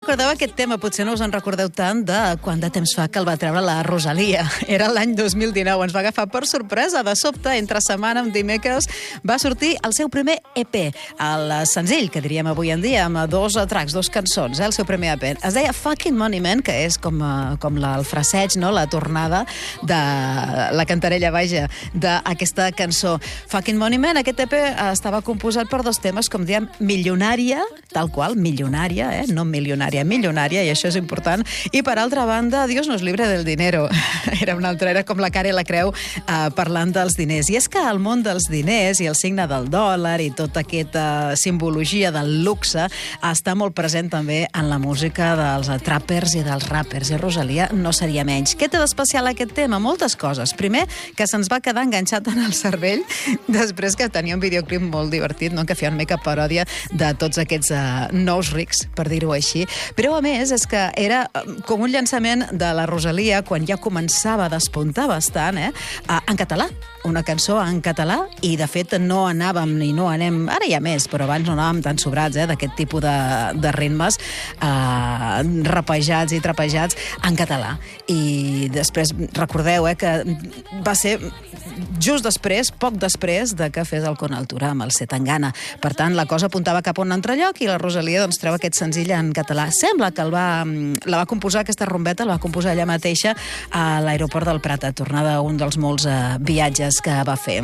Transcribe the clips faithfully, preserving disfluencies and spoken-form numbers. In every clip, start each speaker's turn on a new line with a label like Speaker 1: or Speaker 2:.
Speaker 1: recordeu aquest tema? Potser no us en recordeu tant de quant de temps fa que el va treure la Rosalia. Era l'any dos mil dinou, ens va agafar per sorpresa. De sobte, entre setmana, un dimecres, va sortir el seu primer E P, el senzill, que diríem avui en dia, amb dos tracks, dos cançons, eh, el seu primer E P. Es deia Fucking Money Man, que és com, com la, el fraseig, no? La tornada de la cantarella, vaja, d'aquesta cançó. Fucking Money Man, aquest E P estava composat per dos temes, com diem, milionària, tal qual, milionària, eh? No milionària, milionària, i això és important. I per altra banda, Dios nos libre del dinero. Era una altra, era com la cara i la creu eh, parlant dels diners. I és que el món dels diners i el signe del dòlar i tota aquesta simbologia del luxe està molt present també en la música dels trappers i dels rappers. I Rosalia no seria menys. Què té d'especial aquest tema? Moltes coses. Primer, que se'ns va quedar enganxat en el cervell, després que tenia un videoclip molt divertit, no? Que feia una mica paròdia de tots aquests uh, nous rics, per dir-ho així. Però, a més, és que era com un llançament de la Rosalia quan ja començava a despuntar bastant, eh? Uh, en català. Una cançó en català, i de fet no anàvem ni no anem, ara hi ha més, però abans no anàvem tan sobrats, eh, d'aquest tipus de, de ritmes eh, rapejats i trapejats en català. I després recordeu eh, que va ser just després, poc després de que fes el Con Altura amb el C. Tangana. Per tant, la cosa apuntava cap a un altre lloc i la Rosalia doncs, treu aquest senzill en català. Sembla que el va, la va composar, aquesta rombeta, la va composar ella mateixa a l'aeroport del Prat, a tornada a un dels molts eh, viatges que va fer.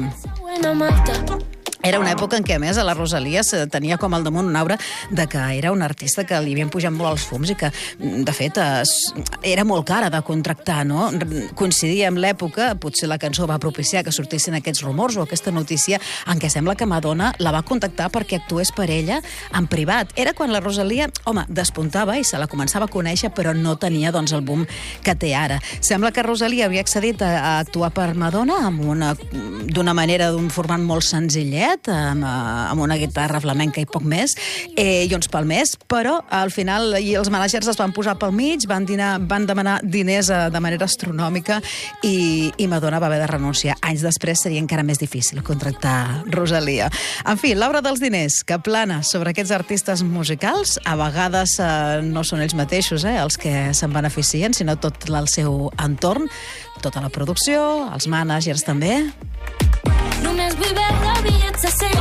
Speaker 1: Era una època en què, a més, a la Rosalia tenia com al damunt una aura de que era una artista que li havien pujat molt els fums i que, de fet, era molt cara de contractar, no? Coincidia amb l'època, potser la cançó va propiciar que sortissin aquests rumors o aquesta notícia en què sembla que Madonna la va contactar perquè actués per ella en privat. Era quan la Rosalia, home, despuntava i se la començava a conèixer, però no tenia, doncs, el boom que té ara. Sembla que Rosalia havia accedit a, a actuar per Madonna amb una, d'una manera, d'un format molt senzillet, Amb, amb una guitarra flamenca i poc més, eh, i uns palmers, però al final i els managers es van posar pel mig, van, dinar, van demanar diners eh, de manera astronòmica i, i Madonna va haver de renunciar. Anys després seria encara més difícil contractar Rosalia. En fi, l'obra dels diners que plana sobre aquests artistes musicals, a vegades eh, no són ells mateixos eh, els que se'n beneficien, sinó tot el seu entorn, tota la producció, els managers també. Només vull veure bitllets de cent.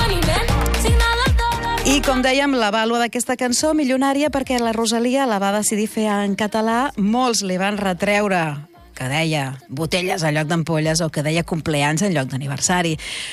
Speaker 1: I, com dèiem, la vàlua d'aquesta cançó, milionària, perquè la Rosalia la va decidir fer en català. Molts li van retreure que deia botelles en lloc d'ampolles o que deia compleanys en lloc d'aniversari.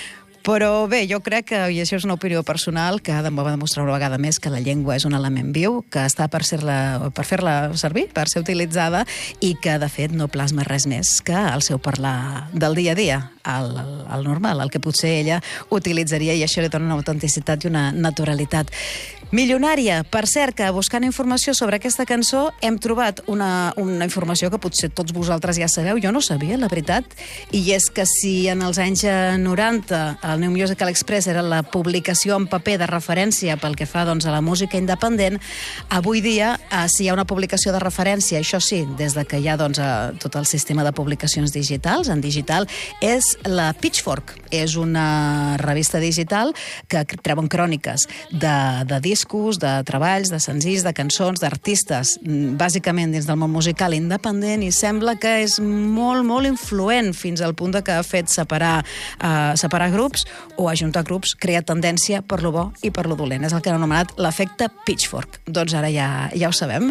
Speaker 1: Però bé, jo crec que, i això és una opinió personal, que va demostrar una vegada més que la llengua és un element viu, que està per, ser-la, per fer-la servir, per ser utilitzada, i que, de fet, no plasma res més que el seu parlar del dia a dia, el, el normal, el que potser ella utilitzaria, i això li dona una autenticitat i una naturalitat. Milionària, per cert, que buscant informació sobre aquesta cançó hem trobat una, una informació que potser tots vosaltres ja sabeu, jo no sabia, la veritat, i és que si en els anys noranta el New Musical Express era la publicació en paper de referència pel que fa doncs, a la música independent, avui dia, eh, si hi ha una publicació de referència, això sí, des de que hi ha doncs, tot el sistema de publicacions digitals, en digital, és la Pitchfork. És una revista digital que treuen cròniques de, de discos, de treballs, de senzills, de cançons, d'artistes, bàsicament dins del món musical independent, i sembla que és molt, molt influent fins al punt de que ha fet separar, uh, separar grups o ajuntar grups, crea tendència per lo bo i per lo dolent. És el que han anomenat l'efecte Pitchfork. Doncs ara ja, ja ho sabem.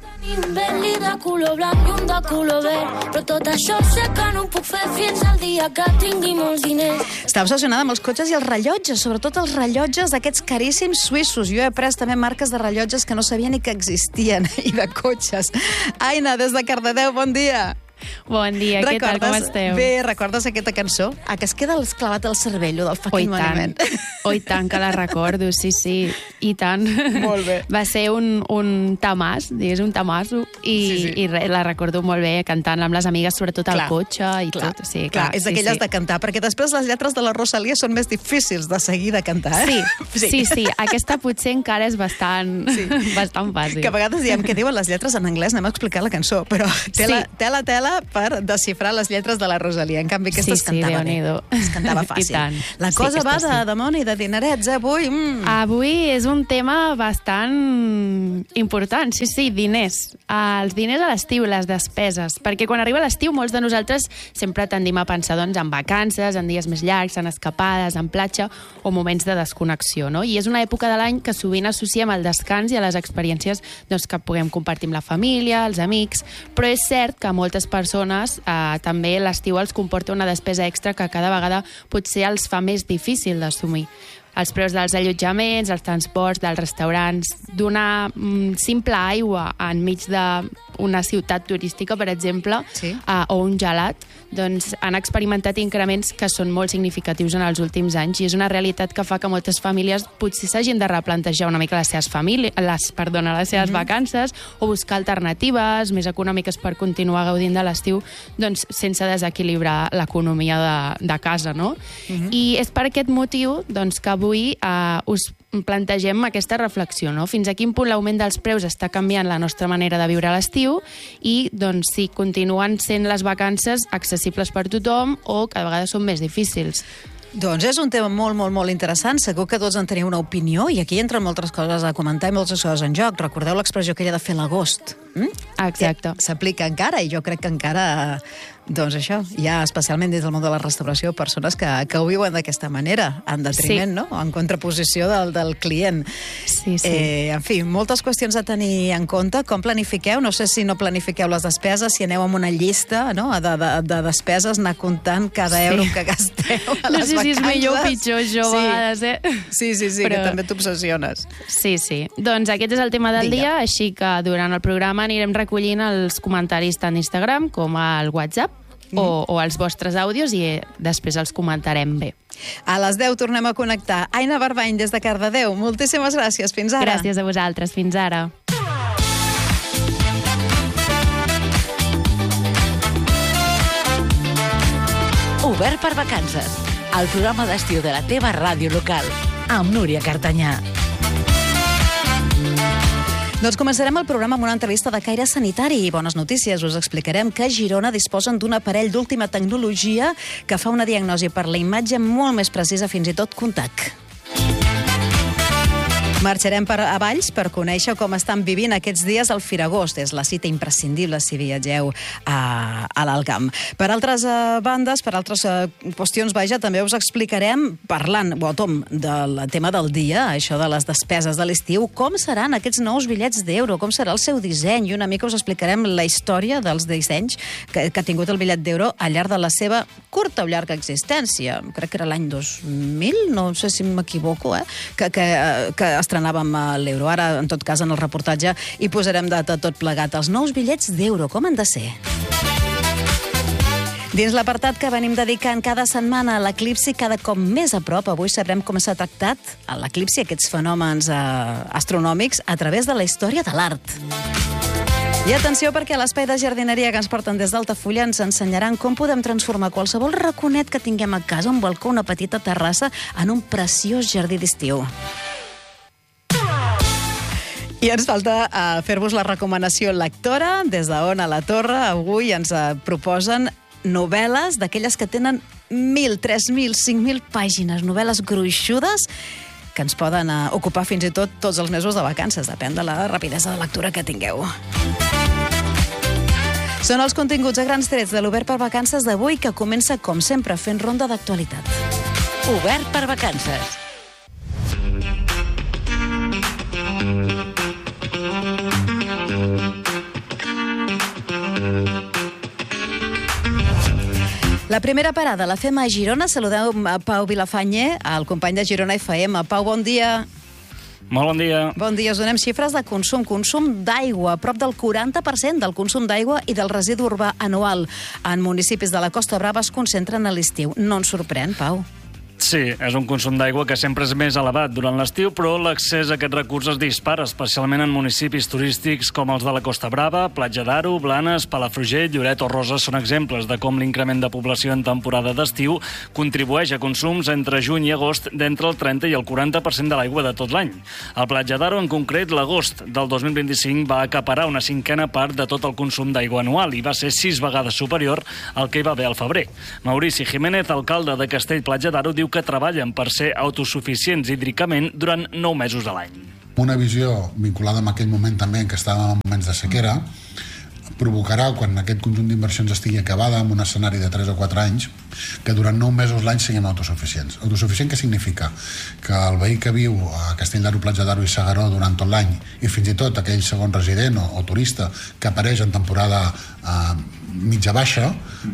Speaker 2: Un Bentley de color blanc i un de color verd, però tot això sé que no ho puc fer fins al dia que tingui molts diners.
Speaker 1: Està obsessionada amb els cotxes i els rellotges, sobretot els rellotges d'aquests caríssims suïssos. Jo he après també marques de rellotges que no sabia ni que existien, i de cotxes. Aina, des de Cardedeu, bon dia.
Speaker 3: Bon dia, recordes, què tal, com esteu?
Speaker 1: Bé, recordes aquesta cançó? A que es queda clavat al cervell, del Fucking Money Man.
Speaker 3: Oh, i tant que la recordo, sí, sí, i tant.
Speaker 1: Molt bé.
Speaker 3: Va ser un, un tamàs, digués, un tamasso, i, sí, sí. i re, la recordo molt bé cantant amb les amigues, sobretot al cotxe i
Speaker 1: clar,
Speaker 3: tot. Sí,
Speaker 1: clar,
Speaker 3: clar,
Speaker 1: és d'aquelles
Speaker 3: sí, sí.
Speaker 1: de cantar, perquè després les lletres de la Rosalia són més difícils de seguir de cantar, eh?
Speaker 3: Sí, sí, sí, sí. Aquesta potser encara és bastant, sí. bastant fàcil.
Speaker 1: Que a vegades diem que diuen les lletres en anglès, anem a explicar la cançó, però tela, sí. tela, tela, per desxifrar les lletres de la Rosalia. En canvi, aquesta
Speaker 3: sí,
Speaker 1: es cantava
Speaker 3: sí,
Speaker 1: bé. Es cantava fàcil. La cosa
Speaker 3: sí,
Speaker 1: va de,
Speaker 3: sí.
Speaker 1: de món i de dinerets, eh, avui. Mm.
Speaker 3: Avui és un tema bastant important. Sí, sí, diners. Els diners a l'estiu, les despeses. Perquè quan arriba l'estiu, molts de nosaltres sempre tendim a pensar doncs, en vacances, en dies més llargs, en escapades, en platja o moments de desconnexió. No? I és una època de l'any que sovint associem al descans i a les experiències doncs, que puguem compartir amb la família, els amics, però és cert que moltes persones eh, també l'estiu els comporta una despesa extra que cada vegada potser els fa més difícil d'assumir. Els preus dels allotjaments, els transports, dels restaurants, d'una mm, simple aigua enmig d'una ciutat turística, per exemple, sí. uh, o un gelat, doncs han experimentat increments que són molt significatius en els últims anys i és una realitat que fa que moltes famílies potser s'hagin de replantejar una mica les seves, famílies, les, perdona, les seves mm-hmm. vacances o buscar alternatives més econòmiques per continuar gaudint de l'estiu doncs, sense desequilibrar l'economia de, de casa. No? Mm-hmm. I és per aquest motiu doncs, que avui eh, us plantegem aquesta reflexió, no? Fins a quin punt l'augment dels preus està canviant la nostra manera de viure a l'estiu i doncs, si continuen sent les vacances accessibles per tothom o cada vegada són més difícils.
Speaker 1: Doncs és un tema molt, molt, molt interessant. Segur que tots en teniu una opinió i aquí entren moltes coses a comentar i moltes coses en joc. Recordeu l'expressió aquella de fer l'agost? Mm?
Speaker 3: Exacte.
Speaker 1: S'aplica encara i jo crec que encara... Doncs això, hi ha especialment dins del món de la restauració persones que, que ho viuen d'aquesta manera, en detriment, sí. no? En contraposició del, del client.
Speaker 3: Sí, sí.
Speaker 1: Eh, en fi, moltes qüestions a tenir en compte. Com planifiqueu? No sé si no planifiqueu les despeses, si aneu amb una llista no? de, de, de despeses, anar comptant cada sí. euro que gasteu a les vacances.
Speaker 3: No sé si és millor o pitjor, això,
Speaker 1: sí.
Speaker 3: a vegades, eh?
Speaker 1: Sí, sí, sí, Però... que també t'obsessiones.
Speaker 3: Sí, sí. Doncs aquest és el tema del Diga. dia, així que durant el programa anirem recollint els comentaris tant a Instagram com al WhatsApp. O, o els vostres àudios i eh, després els comentarem bé.
Speaker 1: A les deu tornem a connectar. Aina Barbany, des de Cardedeu. Moltíssimes gràcies. Fins ara.
Speaker 3: Gràcies a vosaltres. Fins ara.
Speaker 4: Obert per vacances. El programa d'estiu de la teva ràdio local. Amb Núria Cartanyà.
Speaker 1: Doncs començarem el programa amb una entrevista de caire sanitari i bones notícies. Us explicarem que a Girona disposen d'un aparell d'última tecnologia que fa una diagnosi per la imatge molt més precisa, fins i tot contact. Marxarem per a Valls per conèixer com estan vivint aquests dies el Firagost. És la cita imprescindible si viatgeu a, a l'Alcamp. Per altres uh, bandes, per altres uh, qüestions, vaja, també us explicarem, parlant, bo, Tom, del tema del dia, això de les despeses de l'estiu, com seran aquests nous bitllets d'euro, com serà el seu disseny, i una mica us explicarem la història dels dissenys que, que ha tingut el bitllet d'euro al llarg de la seva curta o llarga existència. Crec que era l'any dos mil, no sé si m'equivoco, eh? que, que, que estrenàvem l'euro. Ara, en tot cas, en el reportatge hi posarem de, de tot plegat. Els nous bitllets d'euro, com han de ser? Dins l'apartat que venim dedicant cada setmana a l'eclipsi, cada cop més a prop, avui sabrem com s'ha tractat a l'eclipsi, aquests fenòmens eh, astronòmics, a través de la història de l'art. I atenció, perquè a l'espai de jardineria que ens porten des d'Altafulla ens ensenyaran com podem transformar qualsevol raconet que tinguem a casa, un balcó, una petita terrassa, en un preciós jardí d'estiu. I ens falta uh, fer-vos la recomanació lectora. Des d'Ona a la Torre, avui ens uh, proposen novel·les d'aquelles que tenen mil, tres mil, cinc mil pàgines, novel·les gruixudes que ens poden uh, ocupar fins i tot tots els mesos de vacances. Depèn de la rapidesa de lectura que tingueu. Són els continguts a grans trets de l'Obert per Vacances d'avui, que comença, com sempre, fent ronda d'actualitat.
Speaker 4: Obert per Vacances.
Speaker 1: La primera parada la fem a Girona. Saludem a Pau Vilafañe, el company de Girona F M. Pau, bon dia.
Speaker 5: Molt bon dia.
Speaker 1: Bon dia. Us donem xifres de consum. Consum d'aigua. Prop del quaranta per cent del consum d'aigua i del residu urbà anual en municipis de la Costa Brava es concentren a l'estiu. No ens sorprèn, Pau?
Speaker 5: Sí, és un consum d'aigua que sempre és més elevat durant l'estiu, però l'accés a aquest recurs es dispara, especialment en municipis turístics com els de la Costa Brava, Platja d'Aro, Blanes, Palafrugell, Lloret o Roses són exemples de com l'increment de població en temporada d'estiu contribueix a consums entre juny i agost d'entre el trenta i el quaranta per cent de l'aigua de tot l'any. A Platja d'Aro, en concret, l'agost del dos mil vint-i-cinc va acaparar una cinquena part de tot el consum d'aigua anual i va ser sis vegades superior al que hi va haver al febrer. Maurici Jiménez, alcalde de Castell-Platja d'Aro, diu que treballen per ser autosuficients hídricament durant nou mesos a l'any.
Speaker 6: Una visió vinculada amb aquell moment també en què estàvem en moments de sequera provocarà, quan aquest conjunt d'inversions estigui acabada, en un escenari de tres o quatre anys, que durant nou mesos l'any siguem autosuficients. Autosuficient què significa? Que el veí que viu a Castell d'Aro, Platja d'Aro i S'Agaró durant tot l'any, i fins i tot aquell segon resident o, o turista que apareix en temporada eh, mitja baixa,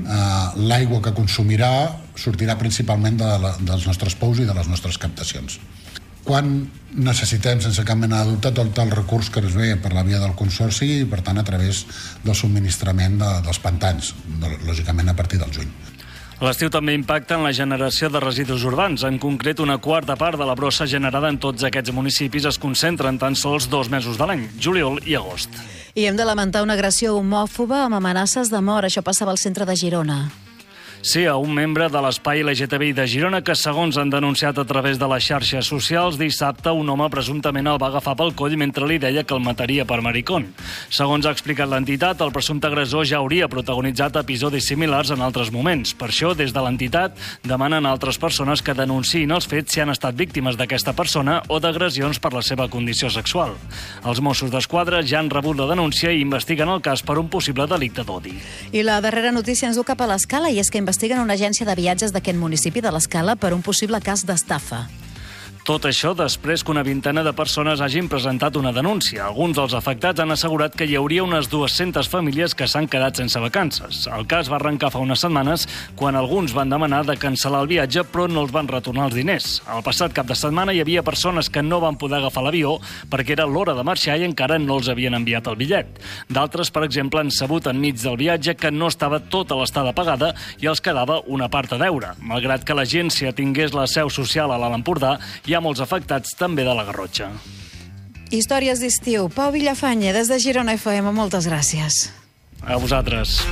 Speaker 6: eh, l'aigua que consumirà sortirà principalment de la, dels nostres pous i de les nostres captacions. Quan necessitem, sense cap mena de dubte, tot el recurs que ens ve per la via del consorci i, per tant, a través del subministrament de, dels pantans, de, lògicament a partir del juny.
Speaker 5: L'estiu també impacta en la generació de residus urbans. En concret, una quarta part de la brossa generada en tots aquests municipis es concentra en tan sols dos mesos de l'any, juliol i agost.
Speaker 1: I hem de lamentar una agressió homòfoba amb amenaces de mort. Això passava al centre de Girona.
Speaker 5: Sí, a un membre de l'espai L G T B I de Girona que, segons han denunciat a través de les xarxes socials, dissabte un home presumptament el va agafar pel coll mentre li deia que el mataria per maricón. Segons ha explicat l'entitat, el presumpte agressor ja hauria protagonitzat episodis similars en altres moments. Per això, des de l'entitat, demanen a altres persones que denunciïn els fets si han estat víctimes d'aquesta persona o d'agressions per la seva condició sexual. Els Mossos d'Esquadra ja han rebut la denúncia i investiguen el cas per un possible delicte d'odi.
Speaker 1: I la darrera notícia ens du cap a l'Escala, i és que investiguen una agència de viatges d'aquest municipi de l'Escala per un possible cas d'estafa.
Speaker 5: Tot això després que una vintena de persones hagin presentat una denúncia. Alguns dels afectats han assegurat que hi hauria unes dues-centes famílies que s'han quedat sense vacances. El cas va arrencar fa unes setmanes quan alguns van demanar de cancel·lar el viatge però no els van retornar els diners. El passat cap de setmana hi havia persones que no van poder agafar l'avió perquè era l'hora de marxar i encara no els havien enviat el bitllet. D'altres, per exemple, han sabut enmig del viatge que no estava tota l'estada pagada i els quedava una part a deure. Malgrat que l'agència tingués la seu social a l'Alt Empordà, hi ha molts afectats també de la Garrotxa.
Speaker 1: Històries d'estiu. Pau Villafanya, des de Girona F M, moltes gràcies.
Speaker 5: A vosaltres.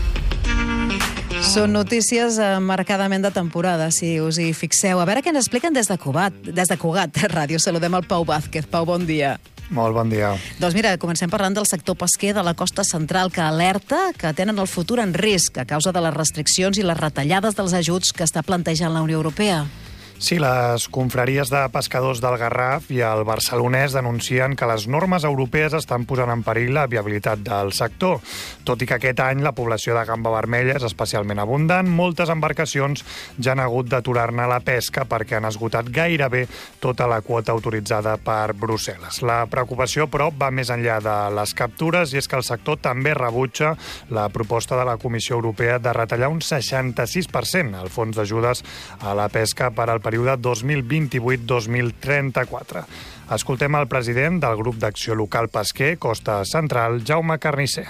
Speaker 1: Són notícies marcadament de temporada, si us hi fixeu. A veure què ens expliquen des de Cugat, des de Cugat Ràdio. Saludem el Pau Vázquez. Pau, bon dia.
Speaker 7: Molt bon dia.
Speaker 1: Doncs mira, comencem parlant del sector pesquer de la costa central que alerta que tenen el futur en risc a causa de les restriccions i les retallades dels ajuts que està plantejant la Unió Europea.
Speaker 7: Sí, les confraries de pescadors del Garraf i el barcelonès denuncien que les normes europees estan posant en perill la viabilitat del sector. Tot i que aquest any la població de gamba vermella és especialment abundant, moltes embarcacions ja han hagut d'aturar-ne la pesca perquè han esgotat gairebé tota la quota autoritzada per Brussel·les. La preocupació, però, va més enllà de les captures i és que el sector també rebutja la proposta de la Comissió Europea de retallar un seixanta-sis per cent el fons d'ajudes a la pesca per al període dos mil vint-i-vuit dos mil trenta-quatre. Escoltem el president del grup d'acció local pesquer Costa Central, Jaume Carnisser.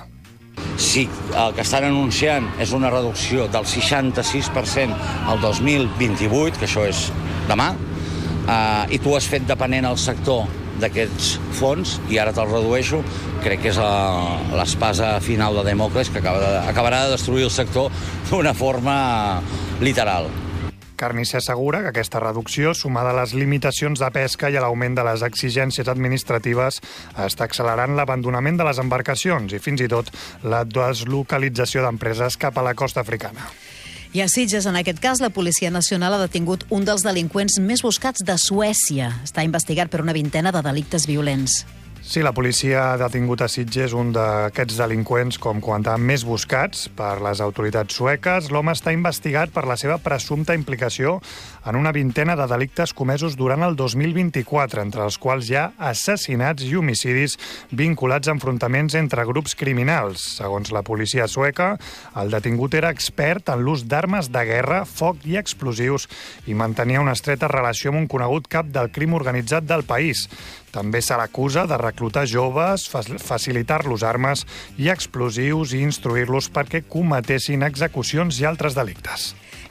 Speaker 8: Sí, el que estan anunciant és una reducció del seixanta-sis per cent al dos mil vint-i-vuit, que això és demà, eh, i tu has fet dependent el sector d'aquests fons i ara te'l redueixo. Crec que és l'espasa final de Demòcles que acaba de, acabarà de destruir el sector d'una forma literal.
Speaker 7: Carnisser assegura que aquesta reducció, sumada a les limitacions de pesca i a l'augment de les exigències administratives, està accelerant l'abandonament de les embarcacions i fins i tot la deslocalització d'empreses cap a la costa africana.
Speaker 1: I a Sitges, en aquest cas, la Policia Nacional ha detingut un dels delinqüents més buscats de Suècia. Està investigat per una vintena de delictes violents.
Speaker 7: Sí, la policia ha detingut a Sitges un d'aquests delinqüents, com comentàvem, més buscats per les autoritats sueques. L'home està investigat per la seva presumpta implicació en una vintena de delictes comesos durant el dos mil vint-i-quatre, entre els quals hi ha assassinats i homicidis vinculats a enfrontaments entre grups criminals. Segons la policia sueca, el detingut era expert en l'ús d'armes de guerra, foc i explosius i mantenia una estreta relació amb un conegut cap del crim organitzat del país. També se l'acusa de reclutar joves, facilitar-los armes i explosius i instruir-los perquè cometessin execucions i altres delictes.
Speaker 1: I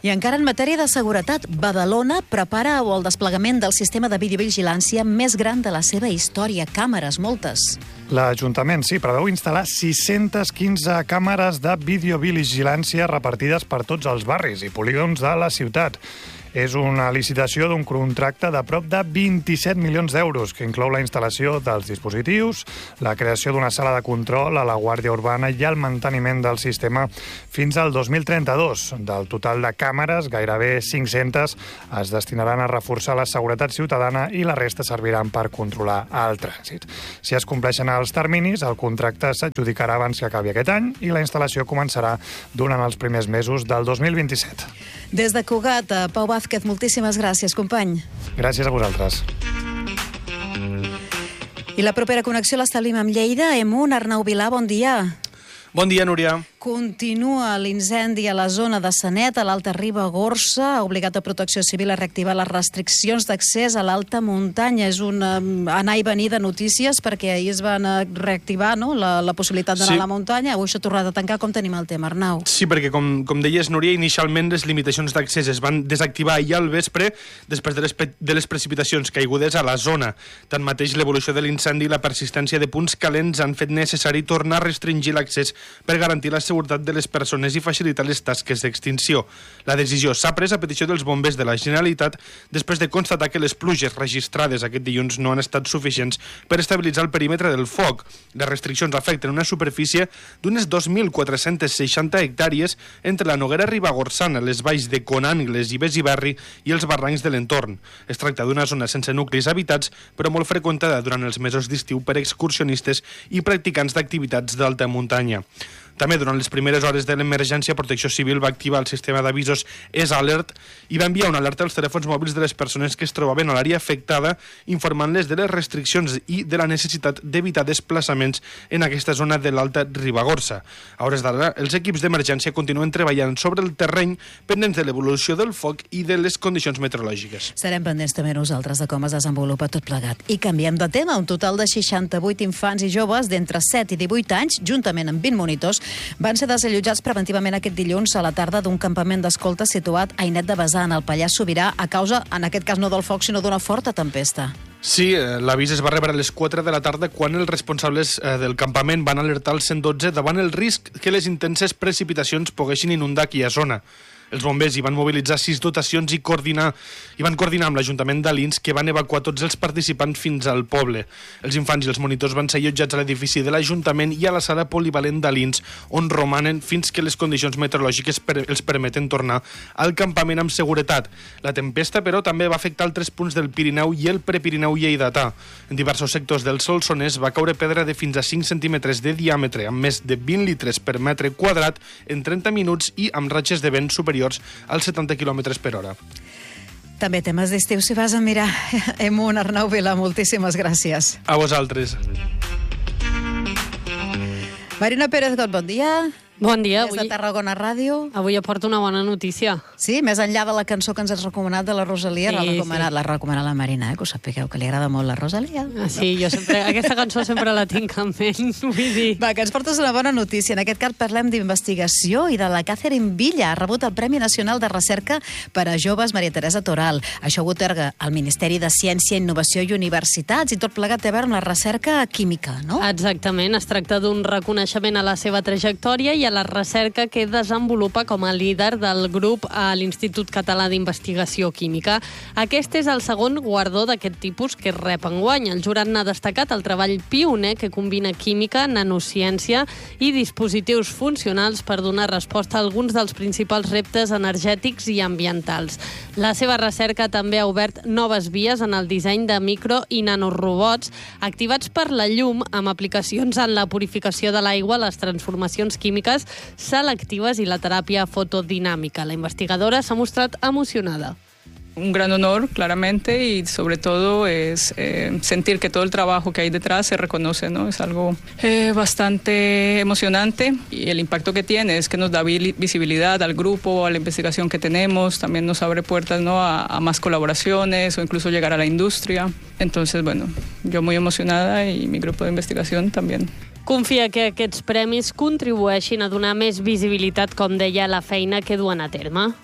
Speaker 1: I encara en matèria de seguretat, Badalona prepara el desplegament del sistema de videovigilància més gran de la seva història. Càmeres, moltes.
Speaker 7: L'Ajuntament, sí, preveu instal·lar sis-centes quinze càmeres de videovigilància repartides per tots els barris i polígons de la ciutat. És una licitació d'un contracte de prop de vint-i-set milions d'euros, que inclou la instal·lació dels dispositius, la creació d'una sala de control a la Guàrdia Urbana i el manteniment del sistema fins al dos mil trenta-dos. Del total de càmeres, gairebé cinc-centes es destinaran a reforçar la seguretat ciutadana i la resta serviran per controlar el trànsit. Si es compleixen els terminis, el contracte s'adjudicarà abans que acabi aquest any i la instal·lació començarà durant els primers mesos del dos mil vint-i-set.
Speaker 1: Des de Cugat, Pau Vázquez, moltíssimes gràcies, company.
Speaker 7: Gràcies a vosaltres.
Speaker 1: I la propera connexió l'establim amb Lleida. Emun, Arnau Vilà, bon dia.
Speaker 9: Bon dia, Núria.
Speaker 1: Continua l'incendi a la zona de Sanet, a l'Alta Ribagorça. Ha obligat a Protecció Civil a reactivar les restriccions d'accés a l'alta muntanya. És un um, anar i venir de notícies, perquè ahir es van reactivar, no?, la, la possibilitat d'anar sí. a la muntanya. Avui s'ha tornat a tancar. Com tenim el tema, Arnau?
Speaker 9: Sí, perquè, com, com deies, Núria, inicialment les limitacions d'accés es van desactivar ahir al vespre després de les, de les precipitacions caigudes a la zona. Tanmateix, l'evolució de l'incendi i la persistència de punts calents han fet necessari tornar a restringir l'accés per garantir la seguretat de les persones i facilitar les tasques d'extinció. La decisió s'ha pres a petició dels bombers de la Generalitat després de constatar que les pluges registrades aquest dilluns no han estat suficients per estabilitzar el perímetre del foc. Les restriccions afecten una superfície d'unes dos mil quatre-cents seixanta hectàrees entre la Noguera Ribagorçana, les valls de Conangles i Besiberri i els barrancs de l'entorn. Es tracta d'una zona sense nuclis habitats, però molt freqüentada durant els mesos d'estiu per excursionistes i practicants d'activitats d'alta muntanya. També durant les primeres hores de l'emergència, Protecció Civil va activar el sistema d'avisos S-Alert i va enviar una alerta als telèfons mòbils de les persones que es trobaven a l'àrea afectada, informant-les de les restriccions i de la necessitat d'evitar desplaçaments en aquesta zona de l'Alta Ribagorça. A hores d'ara, els equips d'emergència continuen treballant sobre el terreny pendents de l'evolució del foc i de les condicions meteorològiques.
Speaker 1: Serem pendents també nosaltres de com es desenvolupa tot plegat. I canviem de tema. Un total de seixanta-vuit infants i joves d'entre set i divuit anys, juntament amb vint monitors, van ser desallotjats preventivament aquest dilluns a la tarda d'un campament d'escolta situat a Ainet de Besà, en el Pallars Sobirà, a causa, en aquest cas no del foc, sinó d'una forta tempesta.
Speaker 9: Sí, l'avís es va rebre a les quatre de la tarda quan els responsables del campament van alertar el cent dotze davant el risc que les intenses precipitacions poguessin inundar aquella zona. Els bombers hi van mobilitzar sis dotacions i coordinar i van coordinar amb l'Ajuntament d'Alins, que van evacuar tots els participants fins al poble. Els infants i els monitors van ser allotjats a l'edifici de l'Ajuntament i a la sala polivalent d'Alins, on romanen fins que les condicions meteorològiques per els permeten tornar al campament amb seguretat. La tempesta, però, també va afectar altres punts del Pirineu i el Prepirineu lleidatà. En diversos sectors del Solsonès va caure pedra de fins a cinc centímetres de diàmetre, amb més de vint litres per metre quadrat en trenta minuts i amb ratxes de vent superiors als setanta quilòmetres per hora.
Speaker 1: També temes d'estiu, si vas a mirar. Emun, Arnau Vilà, moltíssimes gràcies.
Speaker 9: A vosaltres.
Speaker 1: Marina Pérez Got, bon dia.
Speaker 10: Bon dia.
Speaker 1: Des de Tarragona Ràdio.
Speaker 10: Avui aporto una bona notícia.
Speaker 1: Sí, més enllà de la cançó que ens has recomanat de la Rosalia, sí, l'ha recomanat, sí. l'ha recomanat la Marina, eh? Que ho sapigueu, que li agrada molt la Rosalia.
Speaker 10: Ah, sí, jo sempre, aquesta cançó sempre la tinc en ment, vull dir.
Speaker 1: Va, que ens portes una bona notícia. En aquest cas parlem d'investigació i de la Catherine Villa. Ha rebut el Premi Nacional de Recerca per a Joves Maria Teresa Toral. Això ho otorga el Ministeri de Ciència, Innovació i Universitats, i tot plegat té a veure amb la recerca química, no?
Speaker 10: Exactament, es tracta d'un reconeixement a la seva trajectòria i a la recerca que desenvolupa com a líder del grup a l'Institut Català d'Investigació Química. Aquest és el segon guardó d'aquest tipus que rep enguany. El jurat n'ha destacat el treball pioner que combina química, nanociència i dispositius funcionals per donar resposta a alguns dels principals reptes energètics i ambientals. La seva recerca també ha obert noves vies en el disseny de micro i nanorobots activats per la llum, amb aplicacions en la purificació de l'aigua, les transformacions químiques selectives i la teràpia fotodinàmica. La investigadora s'ha mostrat emocionada.
Speaker 11: Un gran honor, claramente, y sobre todo es eh, sentir que todo el trabajo que hay detrás se reconoce, ¿no? Es algo eh, bastante emocionante y el impacto que tiene es que nos da visibilidad al grupo, a la investigación que tenemos, también nos abre puertas, ¿no? a, a más colaboraciones o incluso llegar a la industria. Entonces, bueno, yo muy emocionada y mi grupo de investigación también.
Speaker 10: Confia que aquests premis contribueixin a donar més visibilitat, com deia, a la feina que duen a terme.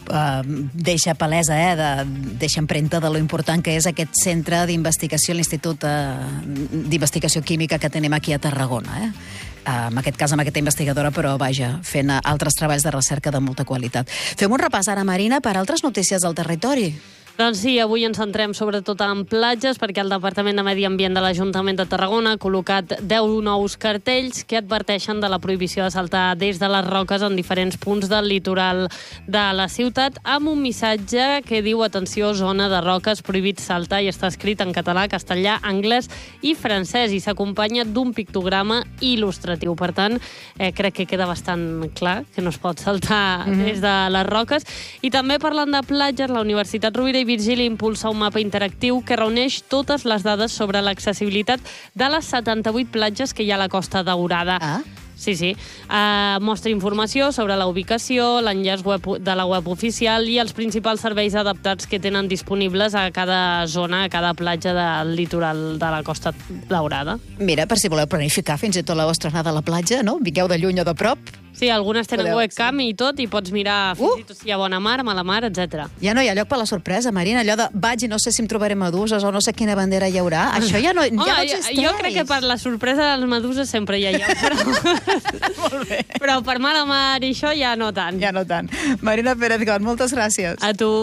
Speaker 1: uh, deixa palesa, eh, de, deixa empremta de lo important que és aquest centre d'investigació, l'Institut uh, d'Investigació Química que tenim aquí a Tarragona, eh? Uh, en aquest cas amb aquesta investigadora, però vaja, fent uh, altres treballs de recerca de molta qualitat. Fem un repàs ara, Marina, per altres notícies del territori.
Speaker 10: Doncs sí, avui ens centrem sobretot en platges, perquè el Departament de Medi Ambient de l'Ajuntament de Tarragona ha col·locat deu nous cartells que adverteixen de la prohibició de saltar des de les roques en diferents punts del litoral de la ciutat, amb un missatge que diu: atenció, zona de roques, prohibit saltar, i està escrit en català, castellà, anglès i francès, i s'acompanya d'un pictograma il·lustratiu. Per tant, eh, crec que queda bastant clar que no es pot saltar mm-hmm. des de les roques. I també, parlant de platges, la Universitat Rovira i Virgili impulsa un mapa interactiu que reuneix totes les dades sobre l'accessibilitat de les setanta-vuit platges que hi ha a la Costa Daurada.
Speaker 1: Ah.
Speaker 10: Sí, sí. Uh, mostra informació sobre la ubicació, l'enllaç web de la web oficial i els principals serveis adaptats que tenen disponibles a cada zona, a cada platja del litoral de la Costa Daurada.
Speaker 1: Mira, per si voleu planificar fins i tot la vostra anada a la platja, no? Vingueu de lluny o de prop.
Speaker 10: Sí, algunes tenen
Speaker 1: Podeu,
Speaker 10: webcam sí. i tot, i pots mirar fins uh! i tot si hi ha bona mar, mala mar, etcètera.
Speaker 1: Ja no hi ha lloc per la sorpresa, Marina, allò de vaig i no sé si em trobaré meduses o no sé quina bandera hi haurà. Això ja no,
Speaker 10: Home,
Speaker 1: ja no existeix.
Speaker 10: Jo crec que per la sorpresa de les meduses sempre hi ha lloc, però...
Speaker 1: Molt bé.
Speaker 10: Però per mala mar i això ja no tant.
Speaker 1: Ja no tant. Marina Pérez-Gon, moltes gràcies.
Speaker 10: A tu.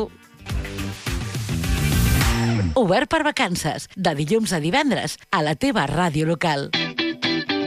Speaker 4: Obert per vacances, de dilluns a divendres, a la teva ràdio local.